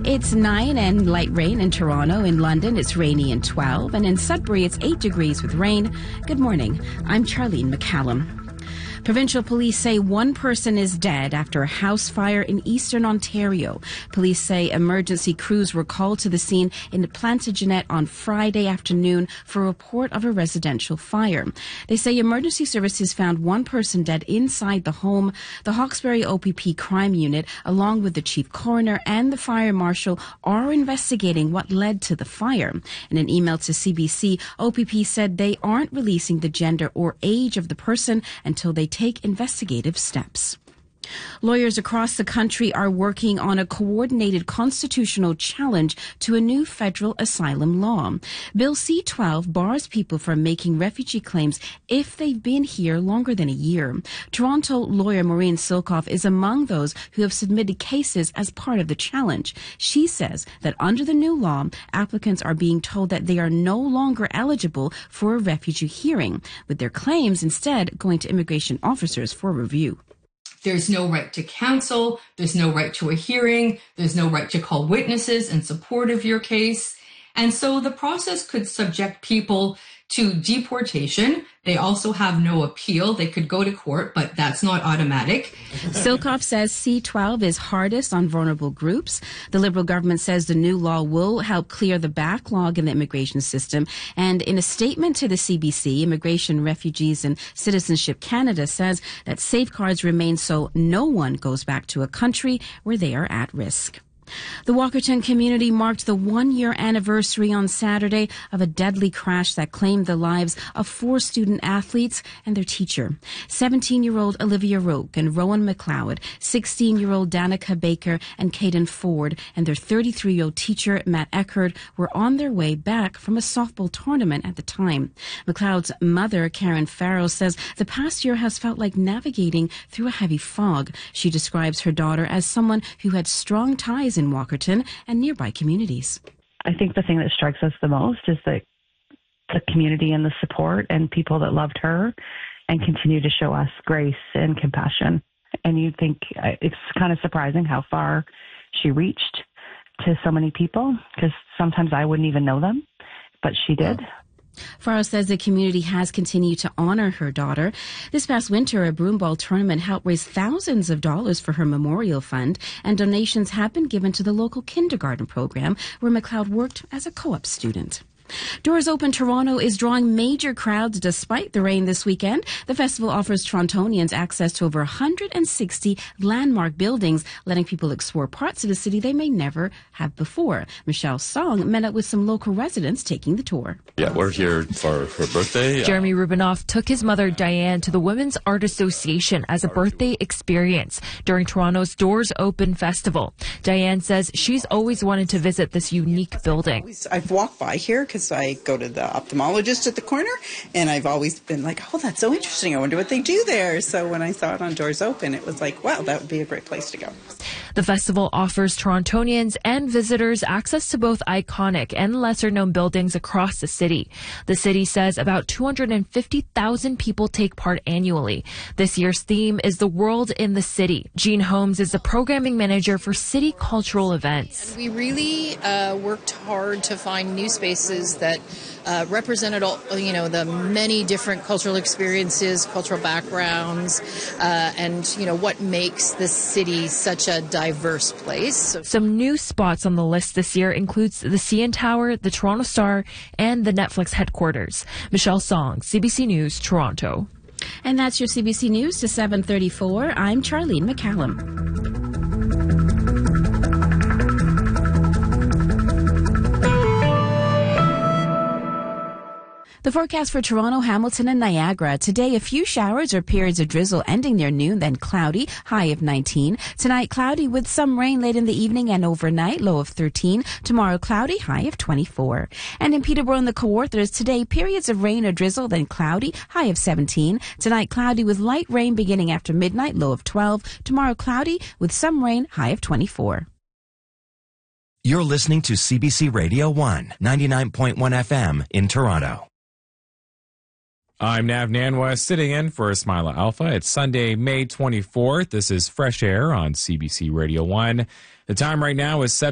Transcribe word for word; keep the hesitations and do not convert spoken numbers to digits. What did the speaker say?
It's nine and light rain in Toronto. In London, it's rainy and twelve. And in Sudbury, it's eight degrees with rain. Good morning. I'm Charlene McCallum. Provincial police say one person is dead after a house fire in eastern Ontario. Police say emergency crews were called to the scene in Plantagenet on Friday afternoon for a report of a residential fire. They say emergency services found one person dead inside the home. The Hawkesbury O P P crime unit, along with the chief coroner and the fire marshal, are investigating what led to the fire. In an email to C B C, O P P said they aren't releasing the gender or age of the person until they take investigative steps. Lawyers across the country are working on a coordinated constitutional challenge to a new federal asylum law. Bill C twelve bars people from making refugee claims if they've been here longer than a year. Toronto lawyer Maureen Silkoff is among those who have submitted cases as part of the challenge. She says that under the new law, applicants are being told that they are no longer eligible for a refugee hearing, with their claims instead going to immigration officers for review. There's no right to counsel. There's no right to a hearing. There's no right to call witnesses in support of your case. And so the process could subject people to deportation. They also have no appeal. They could go to court, but that's not automatic. Silkoff says C twelve is hardest on vulnerable groups. The Liberal government says the new law will help clear the backlog in the immigration system. And in a statement to the C B C, Immigration, Refugees and Citizenship Canada says that safeguards remain so no one goes back to a country where they are at risk. The Walkerton community marked the one-year anniversary on Saturday of a deadly crash that claimed the lives of four student athletes and their teacher. seventeen-year-old Olivia Roque and Rowan McLeod, sixteen-year-old Danica Baker and Caden Ford, and their thirty-three-year-old teacher, Matt Eckert, were on their way back from a softball tournament at the time. McLeod's mother, Karen Farrow, says the past year has felt like navigating through a heavy fog. She describes her daughter as someone who had strong ties in Walkerton and nearby communities. I think the thing that strikes us the most is that the community and the support and people that loved her and continue to show us grace and compassion. And you think it's kind of surprising how far she reached to so many people, because sometimes I wouldn't even know them, but she did. Wow. Farrow says the community has continued to honor her daughter. This past winter, a broomball tournament helped raise thousands of dollars for her memorial fund, and donations have been given to the local kindergarten program where McLeod worked as a co-op student. Doors Open Toronto is drawing major crowds despite the rain this weekend. The festival offers Torontonians access to over one hundred sixty landmark buildings, letting people explore parts of the city they may never have before. Michelle Song met up with some local residents taking the tour. Yeah, we're here for her birthday. Jeremy Rubinoff took his mother Diane to the Women's Art Association as a birthday experience during Toronto's Doors Open Festival. Diane says she's always wanted to visit this unique building. I've walked by here because I go to the ophthalmologist at the corner, and I've always been like, oh, that's so interesting. I wonder what they do there. So when I saw it on Doors Open, it was like, wow, that would be a great place to go. The festival offers Torontonians and visitors access to both iconic and lesser-known buildings across the city. The city says about two hundred fifty thousand people take part annually. This year's theme is The World in the City. Jean Holmes is the programming manager for city cultural events. And we really uh, worked hard to find new spaces that uh, represented all, you know, the many different cultural experiences, cultural backgrounds, uh, and, you know, what makes this city such a diverse place. So some new spots on the list this year includes the C N Tower, the Toronto Star, and the Netflix headquarters. Michelle Song, C B C News, Toronto. And that's your C B C News to seven thirty-four. I'm Charlene McCallum. The forecast for Toronto, Hamilton, and Niagara. Today, a few showers or periods of drizzle ending near noon, then cloudy, high of nineteen. Tonight, cloudy with some rain late in the evening and overnight, low of thirteen. Tomorrow, cloudy, high of twenty-four. And in Peterborough and the Kawarthas, today, periods of rain or drizzle, then cloudy, high of seventeen. Tonight, cloudy with light rain beginning after midnight, low of twelve. Tomorrow, cloudy with some rain, high of twenty-four. You're listening to C B C Radio one, ninety-nine point one F M in Toronto. I'm Nav Nanwa, sitting in for Ismaila Alpha. It's Sunday, May twenty-fourth. This is Fresh Air on C B C Radio one. The time right now is seven.